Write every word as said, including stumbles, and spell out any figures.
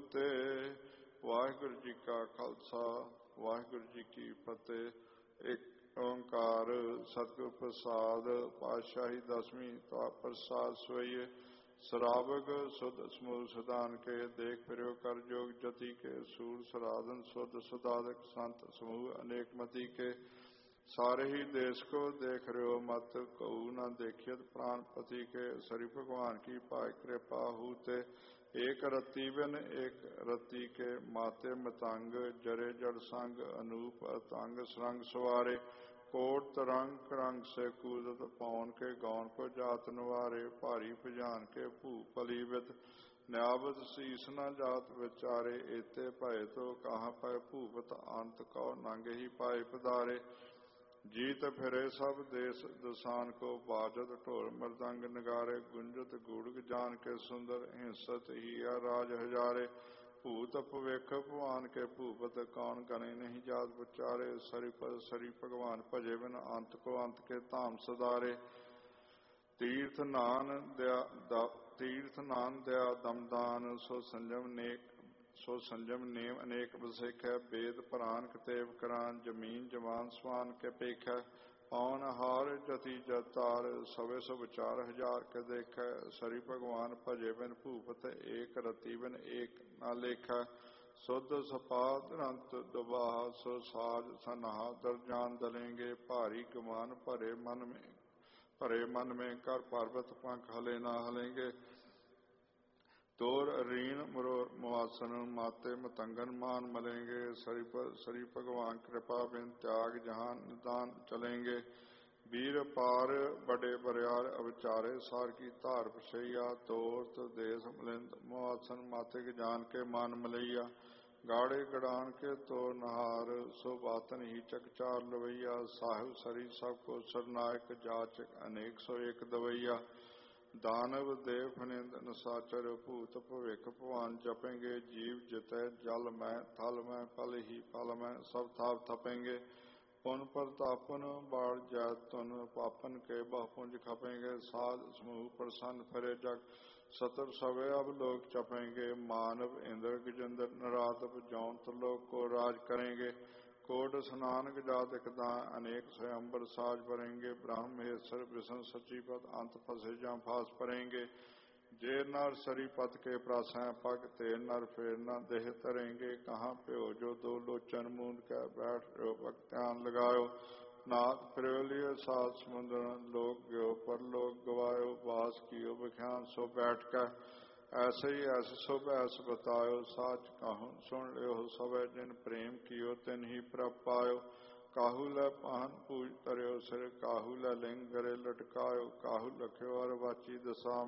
ਤੇ। ਵਾਹਿਗੁਰੂ ਜੀ ਕਾ ਖਾਲਸਾ ਵਾਹਿਗੁਰੂ ਜੀ ਕੀ ਫਤਿਹ। ਇੱਕ ਓੰਕਾਰ ਸਤਿਗੁਰ ਪ੍ਰਸਾਦ ਪਾਤਸ਼ਾਹੀ ਦਸਵੀਂ ਤਵਾ ਪ੍ਰਸਾਦ ਸਵਈਏ। ਸਰਾਵਗ ਸੁਧ ਸਮੂਹ ਸੁਦਾਨ ਕੇ ਦੇਖ ਫਿਰਿਓ ਕਰ ਜੋਗ ਜਤੀ ਕੇ। ਸੂਰ ਸਰਾਧਨ ਸੁਧ ਸੁਦਾਦਕ ਸੰਤ ਸਮੂਹ ਅਨੇਕ ਮਤੀ ਕੇ। ਸਾਰੇ ਹੀ ਦੇਸ਼ ਕੋ ਦੇਖ ਰਿਓ ਮਤ ਕਹੂ ਨਾ ਦੇਖਿਤ ਪ੍ਰਾਨ ਪਤੀ ਕੇ। ਸ੍ਰੀ ਭਗਵਾਨ ਕੀ ਭਾਇ ਕਿਰਪਾ ਹੂ ਤੇ। ਏਕ ਰਤੀ ਬਿਨ ਏਕ ਰਤੀ ਕੇ ਮਾਤੇ ਮਤੰਗ। ਜਰੇ ਜੜ ਸੰਗ ਅਨੂਪ ਅਤੰਗ ਸਰੰਗ ਸਵਾਰੇ। ਕੋਟ ਤਰੰਗ ਕਰੰਗ ਸੇ ਕੂਦਤ ਪੌਨ ਕੇ। ਗੌਨ ਕੋ ਜਾਤ ਨਵਾਰੇ ਭਾਰੀ ਭਜਾਨ ਕੇ ਭੂ ਭਲੀ ਵਿਦ। ਨਿਆਵਤ ਸੀਸ ਨ ਜਾਤ ਵਿਚਾਰੇ ਏਤੇ ਭਏ ਤੋ ਕਹਾਂ ਪਏ ਭੂਪਤ। ਅੰਤ ਕਉ ਨੰਗ ਹੀ ਪਾਏ ਪਧਾਰੇ। ਜੀਤ ਫਿਰੇ ਸਭ ਦੇਸ ਦਸਾਨ ਕੋ। ਬਾਜਤ ਢੋਲ ਮਰਦੰਗ ਨਗਾਰੇ। ਗੁੰਜਤ ਗੂੜਗ ਜਾਨ ਕੇ ਸੁੰਦਰ। ਹਿੰਸਤ ਹੀਆ ਰਾਜ ਹਜ਼ਾਰੇ। ਭੂਤ ਭਵਿਖ ਭਵਾਨ ਕੇ ਭੂਪਤ। ਕੌਣ ਗਣੇ ਨਹੀਂ ਜਾਤ ਵਿਚਾਰੇ। ਸਰੀਪਦ ਸ੍ਰੀ ਭਗਵਾਨ ਭਜੇ ਬਿਨ ਅੰਤ ਕੋ ਅੰਤ ਕੇ ਧਾਮ ਸਦਾਰੇ। ਤੀਰਥ ਨਾਨ ਦਇਆ ਤੀਰਥ ਨਾਨ ਦਇਆ ਦਮਦਾਨ। ਸੋ ਸੰਜਮ ਨੇਕ ਸੋ ਸੰਜਮ ਨੇਮ ਅਨੇਕ ਬਸੇਖੈ। ਵੇਦ ਪੁਰਾਨ ਕਤੇਬ ਕਰਾਨ। ਜਮੀਨ ਜਮਾਨ ਸਵਾਨ ਕੇ ਪੇਖੈ। ਪੌਨ ਹਾਰ ਜਤੀ ਜਤਾਰ। ਸਵੇ ਸੋ ਵਿਚਾਰ ਹਜ਼ਾਰ ਕੇ ਦੇਖੈ। ਸ੍ਰੀ ਭਗਵਾਨ ਭਜੇ ਬਿਨ ਭੂਪਤ। ਏਕ ਰਤੀ ਬਿਨ ਏਕ ਨਾ ਲੇਖੈ। ਸੁਧ ਸਪਾਦ ਰੰਤ ਦੁਬਾਹ। ਸੋ ਸਾਜ ਸਨਹਾ ਦਰਜਾਨ ਦਲੇਂਗੇ। ਭਾਰੀ ਗਮਾਨ ਭਰੇ ਮਨ ਮੇਂ ਭਰੇ ਮਨ में कर पर्वत पंख हले ना हलेंगे। तोर रीण मरोर मुआसन माते मतंगन मान मलेंगे। सरी सरी भगवान कृपा बिन त्याग जहान निदान चलेंगे। वीर पार बड़े बरियार अवचारे सार की धार पसैया। तोरत देश मलिंद मुआसन माते के जान के मान मलैया। गाड़े गड़ान के तो नहार। सो बातन ही चकचार लवैया। साहिब सरी सबको सरनायक जाचक अनेक सौ एक दवैया। दानव देव फनिंद नसाचर भूत भविख भवान जपेंगे। जीव जितै जल में थल में पल ही पल में सब थाप थपेंगे। पुन प्रतापन बाढ़ जैतुन पापन के बहुपुंज खपेंगे। साध समूह प्रसन्न फिरे जग सतर सवे अब लोग चपेंगे। मानव इंद्र गजेंद्र नराधव जौन त्रिलोक को राज करेंगे। कोट स्नान गजात दान अनेक स्वयंबर साज भरेंगे। ब्रह्म महेश्वर विष्णु सचिपत अंत फंसे जहाँ फास परेंगे। जे नर सरीपत के प्रासै पग ते नर फेर न देह तरेंगे। कहाँ प्यो जो दो लोचन मूंद कै बैठ रो भक्त्यान लगायो। नाथ प्रियोलिय सात समुद्र लोक गयो पर लोक गवायो। वास कियो बख्यान सो बैठ कर ऐसे ही ऐसे सब ऐस बतायो। साच कहूँ सुन लियो सब जिन प्रेम कियो तिन ही प्रभ पायो। काहू लै पान पूज तरियो सिर। काहू लै लिंग गरे लटकायो। काहू लख्यो और वाची दशा